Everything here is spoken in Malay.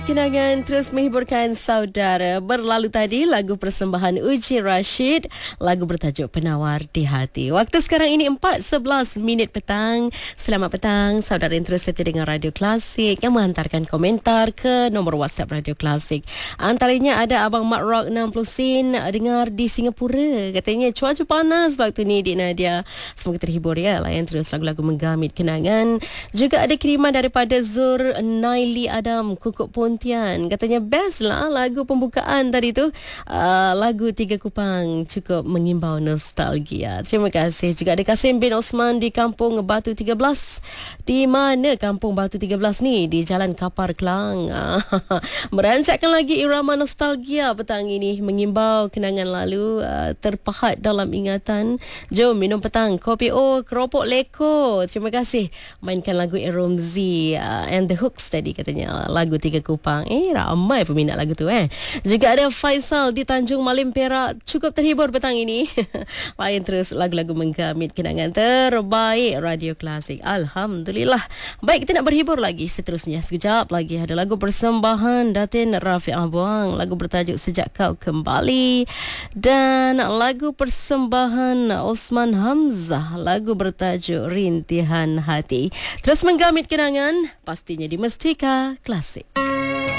Kenangan terus menghiburkan saudara. Berlalu tadi lagu persembahan Uji Rashid, lagu bertajuk Penawar di Hati. Waktu sekarang ini 4:11 petang. Selamat petang saudara yang terus setia dengan Radio Klasik, yang menghantarkan komentar ke nombor WhatsApp Radio Klasik. Antaranya ada Abang Mat Rock 60 Sen dengar di Singapura. Katanya cuaca panas waktu ni, Dik Nadia. Semoga terhibur ya, layan terus lagu-lagu menggamit kenangan. Juga ada kiriman daripada Zur Naili Adam Kukuk Pontian. Katanya best lah lagu pembukaan tadi tu. Lagu Tiga Kupang cukup mengimbau nostalgia. Terima kasih. Juga ada Kasim bin Osman di Kampung Batu 13. Di mana Kampung Batu 13 ni? Di Jalan Kapar Kelang. Merancakkan lagi irama nostalgia petang ini, mengimbau kenangan lalu terpahat dalam ingatan. Jom minum petang kopi keropok leko. Terima kasih. Mainkan lagu Romzi and the Hooks tadi katanya, lagu Tiga Kupang. Ramai peminat lagu tu Juga ada Faisal di Tanjung Malim Perak. Cukup terhibur petang ini. Lain terus lagu-lagu menggamit kenangan terbaik Radio Klasik. Alhamdulillah. Baik, kita nak berhibur lagi seterusnya. Sekejap lagi ada lagu persembahan Datin Rafiq Abuang, lagu bertajuk Sejak Kau Kembali, dan lagu persembahan Osman Hamzah, lagu bertajuk Rintihan Hati. Terus menggamit kenangan pastinya di Mustika Klasik.